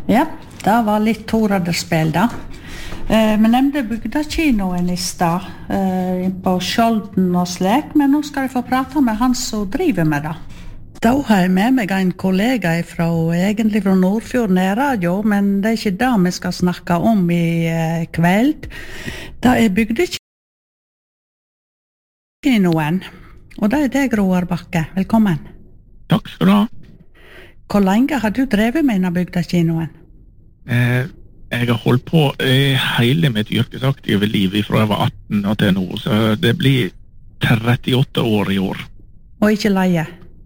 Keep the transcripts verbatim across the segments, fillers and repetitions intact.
Ja, det var litt toraderspill da. Eh, vi nevnte bygdakinoen i stad, eh, på Skjolden og slik, men nå skal jeg få prate med han som driver med det. Da har jeg med meg en kollega fra, egentlig fra Nordfjord nærradio, men det er ikke det vi skal snakke om i eh, kveld. Det er bygdakinoen, og det er deg, Roar Bakke. Velkommen. Takk skal du ha. Hvor lenge har du drevet med denne bygdakinoen? Eh, jeg har holdt på eh, hele mitt yrkesaktive liv fra jeg var atten og til nå, så det blir trettiåtte år i år. Og ikke leie?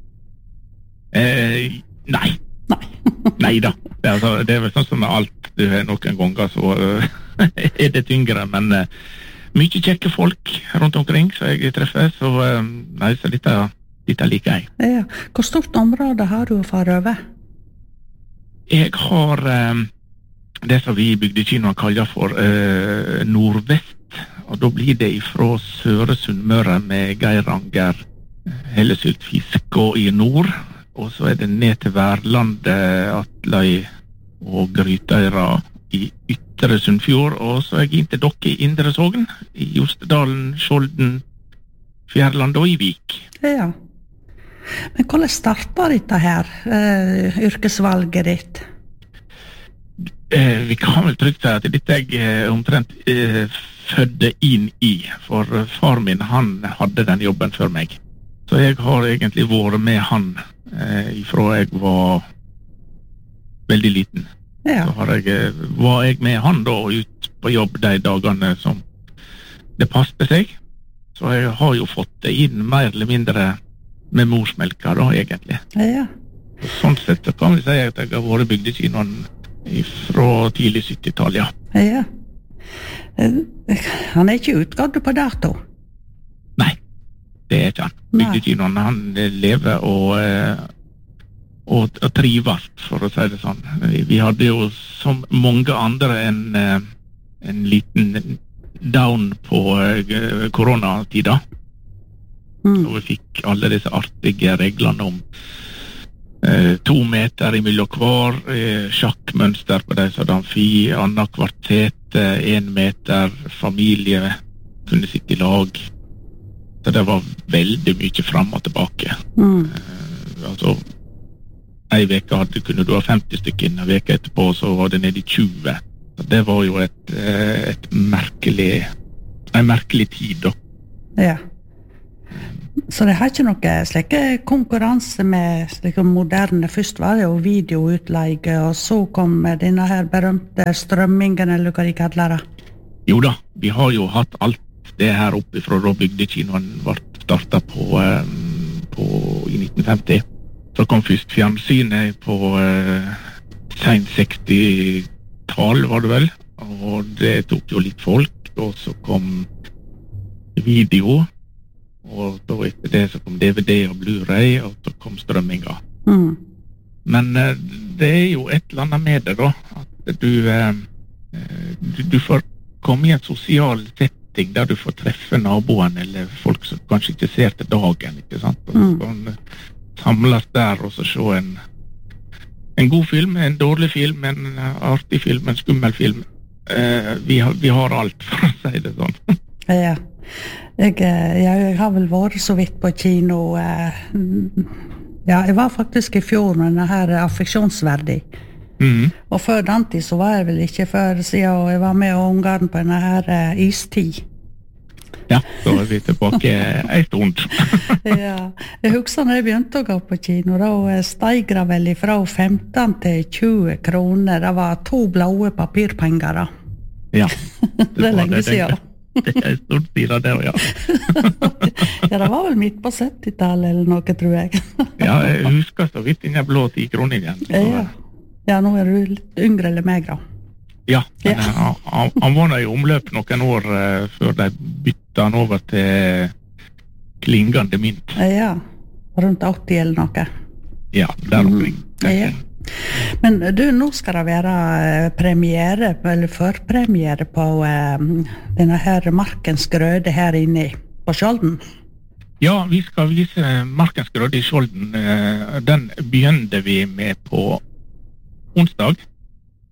Eh, nei. Nei. Nei da. Det er, altså, det er vel sånn som med alt du har noen ganger, så uh, er det tyngre, men uh, mye kjekke folk rundt omkring, så jeg treffer, så uh, nei, så dette, dette liker jeg. Ja. Hvor stort område har du å fare over? Jeg har um, det som vi i bygdekinoen kaller for uh, Nordvest, og da blir det fra Søre Sunnmøre med Geiranger, Hellesylt-fisk og i nord, og så er det ned til Værlandet, Atløy og Grytøyra i Ytre Sunnfjord, og så er jeg inn til dere i Indre Sogn, i Jostedalen, Skjolden, Fjærland og i Vik. Ja. Men hvordan startet dette her, uh, yrkesvalget ditt? Eh, vi kan vel trygt si at dette jeg eh, omtrent eh, fødde inn i, for uh, far min, han hadde den jobben før meg. Så jeg har egentlig vært med han eh, ifra jeg var veldig liten. Ja. Så har jeg, var jeg med han da ut på jobb de dagene som det passte seg. Så jeg har jo fått det inn mer eller mindre med morsmelka da, egentlig. Ja. Og sånn sett så kan vi si at jeg har vært bygdekinoen fra tidlig syttitallet, ja. Ja. Han er ikke utgått på dato? Nei. Det er ikke han. Bygdekinoen, han lever og, og, og trives, for å si det sånn. Vi, vi hadde jo som mange andre en, en liten down på koronatida. Mm. Og vi fikk alle disse artige reglene om eh, to meter imellom hver, eh, sjakkmønster på de som amfi, annet kvartet, en meter, familie kunne sitte i lag. Så det var veldig mye frem og tilbake. Mm. Uh, altså, en veke hadde, kunne du ha femti stykker inn, en veke etterpå så var det nede i tjue. Så det var jo et, et merkelig, en merkelig tid da. Ja. Så det har ikke noe slike konkurranse med slike moderne. Først var det jo videoutleie, og så kom denne her berømte strømmingen, eller hva de kaller det. Jo da, vi har jo hatt alt det her oppe fra da bygdekinoen ble startet på, um, på i nitten femti. Så kom først fjernsynet på uh, sent seksti-tall, var det vel. Og det tok jo litt folk, og så kom video, og så etter det så kom D V D og Blu-ray, og så kom strømminga. Mm. Men uh, det er jo et eller annet med det da, at du, uh, du, du får komme i en sosial sett der du får treffe naboen eller folk som kanskje ikke ser til dagen, ikke sant? Og så kan mm. samles der og så se en, en god film, en dårlig film, en artig film, en skummel film. Eh, vi, har, vi har alt, for å si det sånn. Ja, jeg, jeg har vel vært så vidt på kino. Ja, jeg var faktisk i fjor med denne her affeksjonsverdig. Mm. Og før den tid så var jeg vel ikke før siden jeg var med og Ungarn på denne her uh, istid. Ja, så er vi tilbake en stund. Ja, jeg husker når jeg begynte å gå på kino, da steg det vel fra femten til tjue kroner. Det var to blåe papirpenger da. Ja. Det, det er lenge siden. Det er stort siden det, ja. Ja, det var vel midt på syttitallet eller noe, tror jeg. Ja, jeg husker så vidt den blå ti kroner igjen. Ja. Ja, nå er du litt yngre eller meg da. Ja, men ja. Han, han var i omløp noen år uh, før de bytta han over til klingende mynt. Ja, rundt åtti eller noe. Ja, der omkring. Mm. Ja. Men du, nå skal det være premiere, eller førpremiere på uh, denne her Markens Grøde her inne på Skjolden. Ja, vi skal vise Markens Grøde i Skjolden. Uh, den begynte vi med på onsdag,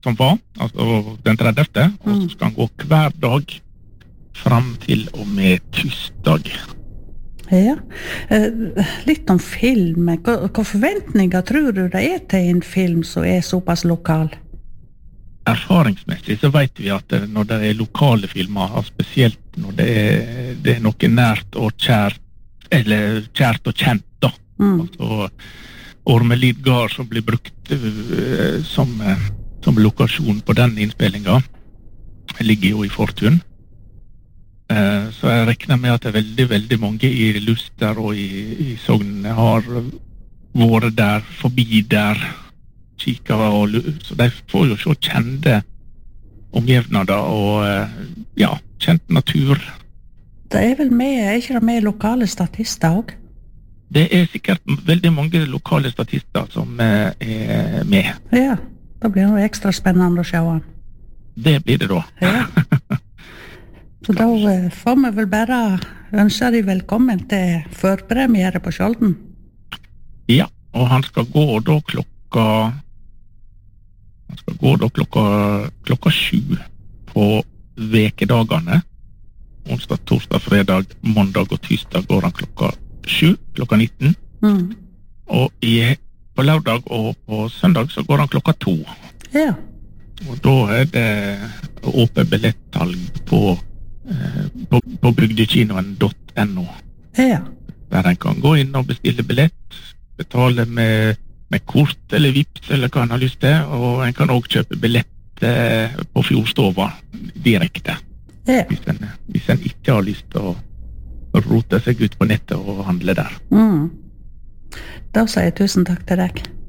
som var, altså den tredivte, og så skal han gå hver dag fram til og med tirsdag. Ja, litt om film. Hva, hva forventninger tror du det er til en film som er såpass lokal? Erfaringsmessig så vet vi at når det er lokale filmer, spesielt når det er, det er noe nært og kjært, eller kjært og kjent da. Mm. Altså Ormelid Gard som blir brukt uh, som, uh, som lokasjon på den innspillingen, ligger jo i Fortun. Uh, så jeg regner med at det er veldig, veldig mange i Luster og i, i Sogn har vært der, forbi der, kikere, og, så de får jo så kjente omgivnader og ja, kjent natur. Det er vel med, er ikke det med lokale statister også? Det er sikkert veldig mange lokale statister som er med. Ja, da blir det ekstra spennende å se han. Det blir det da. Ja. Så da får vi vel bare ønske de velkommen til førpremiere på Skjolden. Ja, og han skal gå da klokka Han skal gå da klokka, klokka sju på vekedagene. Onsdag, torsdag, fredag, mandag og tirsdag går han klokka sju, klokka nitten. Mm. Og i, på lørdag og på søndag så går han klokka to. Ja. Og da er det åpent billettsalg på, eh, på, på bygdekinoen punktum no. Ja. Der en kan gå inn og bestille billett, betale med med kort eller vips eller hva han har lyst til, og en kan også kjøpe billett eh, på Fjordstova direkte. Ja. Hvis, en, hvis en ikke har lyst til å rote seg ut på nettet og handle der. Mm. Da sier jeg tusen takk til deg.